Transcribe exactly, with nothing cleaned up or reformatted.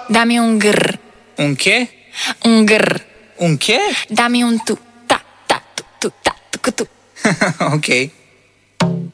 Dá-me um grrr. Um quê? Um grrr. Um quê? Dá-me um tu. Tá, tá, tu, tu, tá, tu, tu. Ok.